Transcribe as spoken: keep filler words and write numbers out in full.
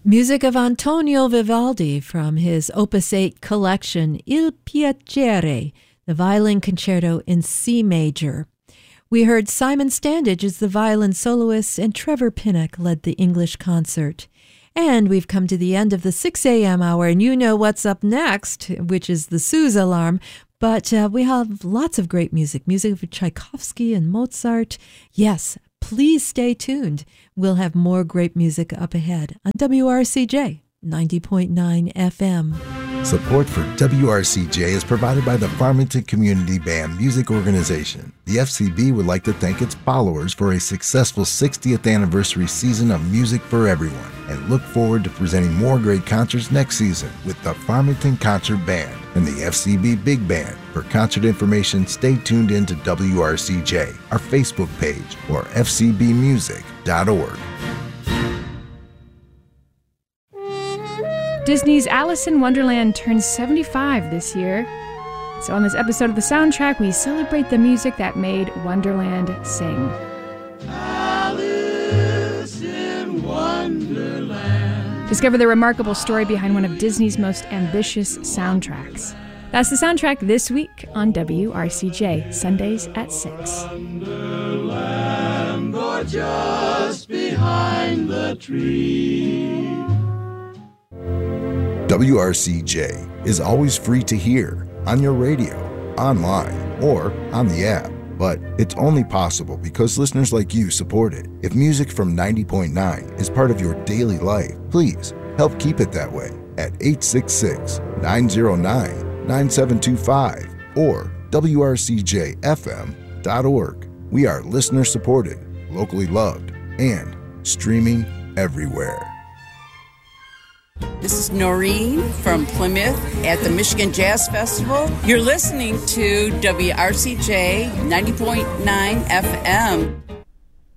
Music of Antonio Vivaldi from his Opus eight collection, Il Piacere, the violin concerto in C major. We heard Simon Standage as the violin soloist and Trevor Pinnock led the English concert. And we've come to the end of the six a.m. hour, and you know what's up next, which is the Suze alarm. But uh, we have lots of great music, music of Tchaikovsky and Mozart. Yes, please stay tuned. We'll have more great music up ahead on W R C J ninety point nine F M. Support for W R C J is provided by the Farmington Community Band Music Organization. The F C B would like to thank its followers for a successful sixtieth anniversary season of music for everyone and look forward to presenting more great concerts next season with the Farmington Concert Band and the F C B Big Band. For concert information, stay tuned in to W R C J, our Facebook page, or f c b music dot org. Disney's Alice in Wonderland turns seventy-five this year. So on this episode of The Soundtrack, we celebrate the music that made Wonderland sing. Alice in Wonderland. Discover the remarkable story behind one of Disney's most ambitious soundtracks. That's The Soundtrack this week on W R C J, Sundays at six. Wonderland, or just behind the tree. W R C J is always free to hear on your radio, online, or on the app. But it's only possible because listeners like you support it. If music from ninety point nine is part of your daily life, please help keep it that way at eight six six, nine zero nine, nine seven two five or W R C J F M dot org. We are listener supported, locally loved, and streaming everywhere. This is Noreen from Plymouth at the Michigan Jazz Festival. You're listening to W R C J ninety point nine F M.